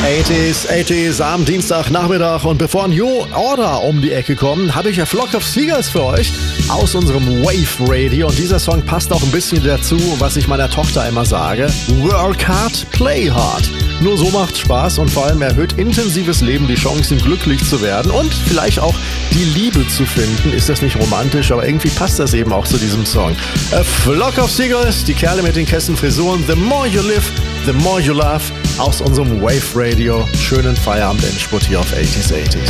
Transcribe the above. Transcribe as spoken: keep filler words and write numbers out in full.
achtziger, achtziger am Dienstagnachmittag, und bevor New Order um die Ecke kommen, habe ich ja Flock of Seagulls für euch aus unserem Wave Radio, und dieser Song passt auch ein bisschen dazu, was ich meiner Tochter immer sage: Work hard, play hard. Nur so macht's Spaß, und vor allem erhöht intensives Leben die Chancen, glücklich zu werden und vielleicht auch die Liebe zu finden. Ist das nicht romantisch, aber irgendwie passt das eben auch zu diesem Song. A Flock of Seagulls, die Kerle mit den Kessenfrisuren, The More You Live, The More You Love, aus unserem Wave Radio. Schönen Feierabend, Endspurt hier auf achtziger, achtziger.